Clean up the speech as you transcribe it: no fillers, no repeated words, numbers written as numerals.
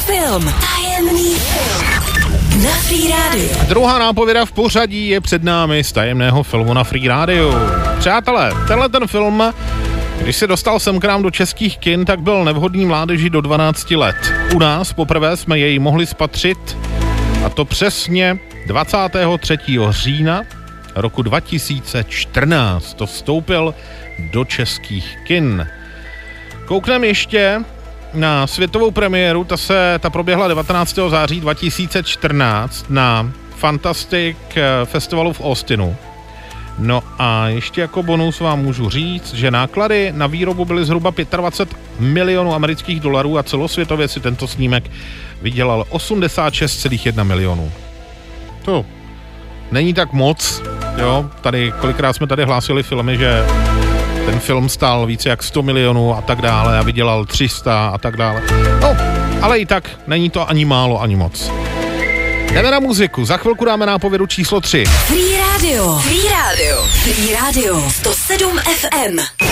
film. Tajemný film. Na Free Radio. Druhá nápověda v pořadí je před námi z tajemného filmu na Free Radio. Přátelé, tenhle ten film, když se dostal sem k nám do českých kin, tak byl nevhodný mládeži do 12 let. U nás poprvé jsme jej mohli spatřit, a to přesně 23. října roku 2014. To vstoupil do českých kin. Koukneme ještě na světovou premiéru, ta proběhla 19. září 2014 na Fantastic Festivalu v Austinu. No a ještě jako bonus vám můžu říct, že náklady na výrobu byly zhruba 25 milionů amerických dolarů a celosvětově si tento snímek vydělal 86,1 milionů. To není tak moc, jo, tady kolikrát jsme tady hlásili filmy, že ten film stál více jak 100 milionů a tak dále a vydělal 300 a tak dále. No, ale i tak není to ani málo, ani moc. Jdeme na muziku, za chvilku dáme nápovědu číslo 3. Free Radio. Free Radio. Free Radio. 107 FM.